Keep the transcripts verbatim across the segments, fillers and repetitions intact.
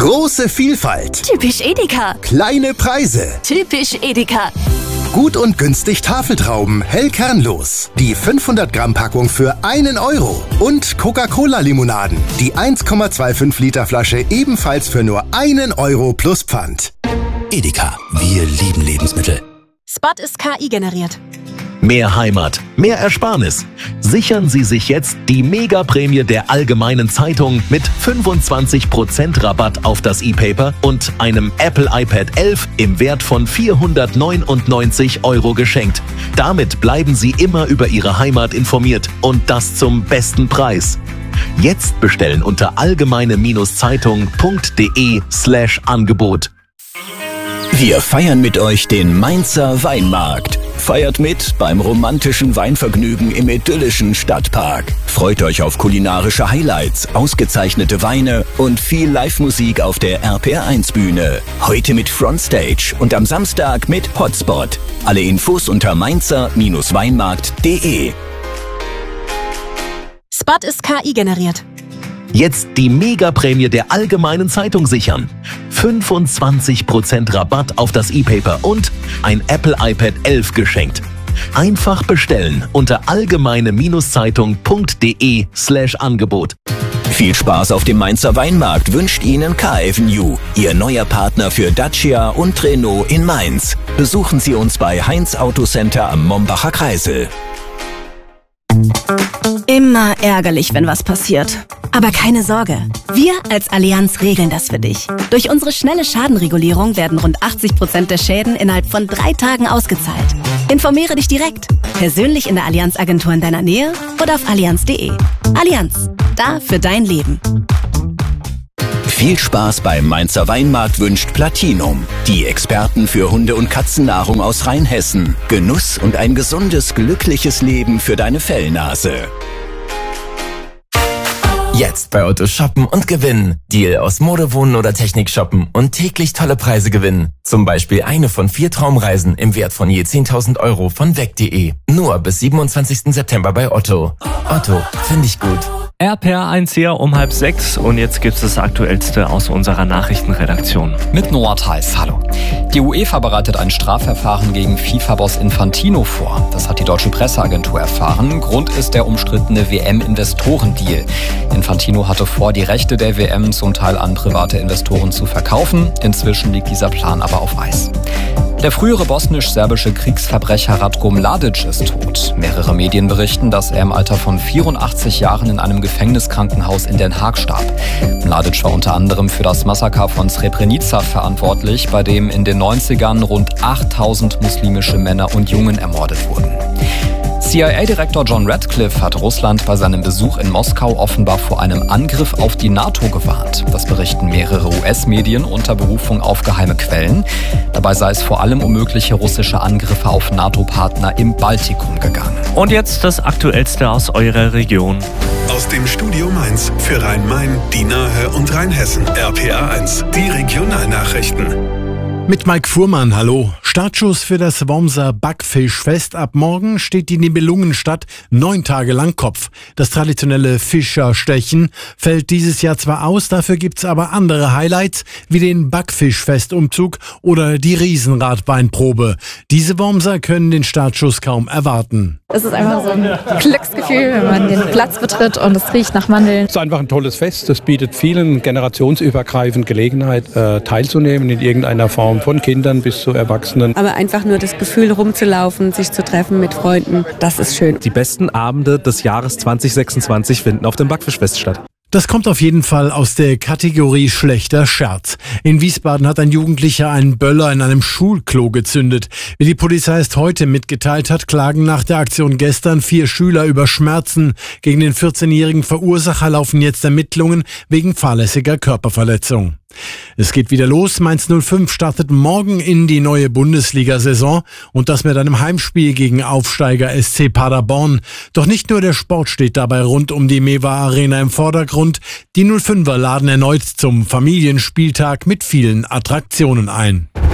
Große Vielfalt. Typisch Edeka. Kleine Preise. Typisch Edeka. Gut und günstig Tafeltrauben, hell kernlos. Die fünfhundert Gramm Packung für einen Euro. Und Coca-Cola-Limonaden. Die eins Komma fünfundzwanzig Liter Flasche ebenfalls für nur einen Euro plus Pfand. Edeka, wir lieben Lebensmittel. Spot ist K I generiert. Mehr Heimat, mehr Ersparnis. Sichern Sie sich jetzt die Mega-Prämie der Allgemeinen Zeitung mit fünfundzwanzig Prozent Rabatt auf das E-Paper und einem Apple iPad elf im Wert von vierhundertneunundneunzig Euro geschenkt. Damit bleiben Sie immer über Ihre Heimat informiert und das zum besten Preis. Jetzt bestellen unter allgemeine-zeitung.de slash Angebot. Wir feiern mit euch den Mainzer Weinmarkt. Feiert mit beim romantischen Weinvergnügen im idyllischen Stadtpark. Freut euch auf kulinarische Highlights, ausgezeichnete Weine und viel Live-Musik auf der R P R eins Bühne. Heute mit Frontstage und am Samstag mit Hotspot. Alle Infos unter mainzer-weinmarkt punkt de. Spot ist K I generiert. Jetzt die Mega-Prämie der Allgemeinen Zeitung sichern. fünfundzwanzig Prozent Rabatt auf das E-Paper und ein Apple iPad elf geschenkt. Einfach bestellen unter allgemeine-zeitung.de slash Angebot. Viel Spaß auf dem Mainzer Weinmarkt wünscht Ihnen K-Avenue, Ihr neuer Partner für Dacia und Renault in Mainz. Besuchen Sie uns bei Heinz Autocenter am Mombacher Kreisel. Immer ärgerlich, wenn was passiert. Aber keine Sorge, wir als Allianz regeln das für dich. Durch unsere schnelle Schadenregulierung werden rund achtzig Prozent der Schäden innerhalb von drei Tagen ausgezahlt. Informiere dich direkt, persönlich in der Allianz-Agentur in deiner Nähe oder auf allianz punkt de. Allianz, da für dein Leben. Viel Spaß beim Mainzer Weinmarkt wünscht Platinum. Die Experten für Hunde- und Katzennahrung aus Rheinhessen. Genuss und ein gesundes, glückliches Leben für deine Fellnase. Jetzt bei Otto shoppen und gewinnen. Deal aus Mode, Wohnen oder Technik shoppen und täglich tolle Preise gewinnen. Zum Beispiel eine von vier Traumreisen im Wert von je zehntausend Euro von weg punkt de. Nur bis siebenundzwanzigsten September bei Otto. Otto, finde ich gut. R P R eins hier um halb sechs und jetzt gibt es das Aktuellste aus unserer Nachrichtenredaktion. Mit Noah Theis, hallo. Die UEFA bereitet ein Strafverfahren gegen FIFA-Boss Infantino vor. Das hat die deutsche Presseagentur erfahren. Grund ist der umstrittene W M-Investorendeal. Infantino hatte vor, die Rechte der W M zum Teil an private Investoren zu verkaufen. Inzwischen liegt dieser Plan aber auf Eis. Der frühere bosnisch-serbische Kriegsverbrecher Ratko Mladic ist tot. Mehrere Medien berichten, dass er im Alter von vierundachtzig Jahren in einem Gefängniskrankenhaus in Den Haag starb. Mladic war unter anderem für das Massaker von Srebrenica verantwortlich, bei dem in den neunzigern rund achttausend muslimische Männer und Jungen ermordet wurden. C I A-Direktor John Ratcliffe hat Russland bei seinem Besuch in Moskau offenbar vor einem Angriff auf die NATO gewarnt. Das berichten mehrere U S-Medien unter Berufung auf geheime Quellen. Dabei sei es vor allem um mögliche russische Angriffe auf NATO-Partner im Baltikum gegangen. Und jetzt das Aktuellste aus eurer Region. Aus dem Studio Mainz für Rhein-Main, die Nahe und Rheinhessen. R P R eins, die Regionalnachrichten. Mit Mike Fuhrmann, hallo. Startschuss für das Wormser Backfischfest. Ab morgen steht die Nibelungenstadt neun Tage lang Kopf. Das traditionelle Fischerstechen fällt dieses Jahr zwar aus, dafür gibt's aber andere Highlights, wie den Backfischfestumzug oder die Riesenradweinprobe. Diese Wormser können den Startschuss kaum erwarten. Es ist einfach so ein Glücksgefühl, wenn man den Platz betritt und es riecht nach Mandeln. Es ist einfach ein tolles Fest. Es bietet vielen generationsübergreifend Gelegenheit, äh, teilzunehmen in irgendeiner Form, von Kindern bis zu Erwachsenen. Aber einfach nur das Gefühl, rumzulaufen, sich zu treffen mit Freunden, das ist schön. Die besten Abende des Jahres zwanzig sechsundzwanzig finden auf dem Backfischfest statt. Das kommt auf jeden Fall aus der Kategorie schlechter Scherz. In Wiesbaden hat ein Jugendlicher einen Böller in einem Schulklo gezündet. Wie die Polizei es heute mitgeteilt hat, klagen nach der Aktion gestern vier Schüler über Schmerzen. Gegen den vierzehnjährigen Verursacher laufen jetzt Ermittlungen wegen fahrlässiger Körperverletzung. Es geht wieder los. Mainz null fünf startet morgen in die neue Bundesliga-Saison und das mit einem Heimspiel gegen Aufsteiger S C Paderborn. Doch nicht nur der Sport steht dabei rund um die Mewa Arena im Vordergrund. Die null fünfer laden erneut zum Familienspieltag mit vielen Attraktionen ein.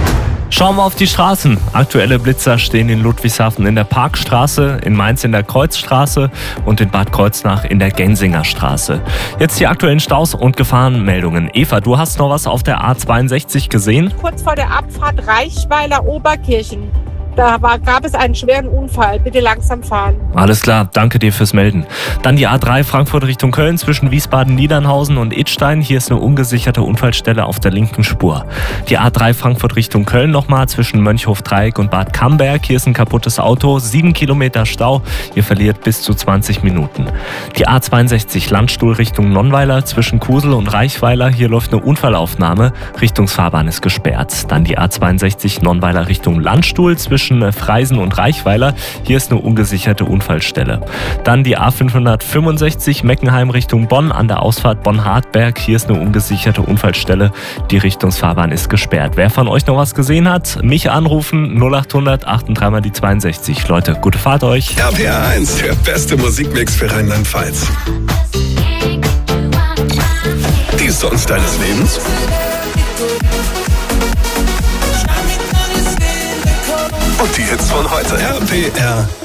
Schauen wir auf die Straßen. Aktuelle Blitzer stehen in Ludwigshafen in der Parkstraße, in Mainz in der Kreuzstraße und in Bad Kreuznach in der Gensingerstraße. Jetzt die aktuellen Staus und Gefahrenmeldungen. Eva, du hast noch was auf der A zweiundsechzig gesehen? Kurz vor der Abfahrt Reichweiler-Oberkirchen. Da war, gab es einen schweren Unfall. Bitte langsam fahren. Alles klar, danke dir fürs Melden. Dann die A drei Frankfurt Richtung Köln zwischen Wiesbaden-Niedernhausen und Idstein. Hier ist eine ungesicherte Unfallstelle auf der linken Spur. Die A drei Frankfurt Richtung Köln nochmal zwischen Mönchhof-Dreieck und Bad Camberg. Hier ist ein kaputtes Auto, sieben Kilometer Stau. Ihr verliert bis zu zwanzig Minuten. Die A zweiundsechzig Landstuhl Richtung Nonnweiler zwischen Kusel und Reichweiler. Hier läuft eine Unfallaufnahme. Richtungsfahrbahn ist gesperrt. Dann die A zweiundsechzig Nonnweiler Richtung Landstuhl zwischen Freisen und Reichweiler. Hier ist eine ungesicherte Unfallstelle. Dann die A fünfhundertfünfundsechzig Meckenheim Richtung Bonn an der Ausfahrt Bonn-Hartberg. Hier ist eine ungesicherte Unfallstelle. Die Richtungsfahrbahn ist gesperrt. Wer von euch noch was gesehen hat, mich anrufen null achthundert achtunddreißig mal die zweiundsechzig. Leute, gute Fahrt euch. R P R eins, der beste Musikmix für Rheinland-Pfalz. Die Songs deines Lebens? Und die Hits von heute. R P R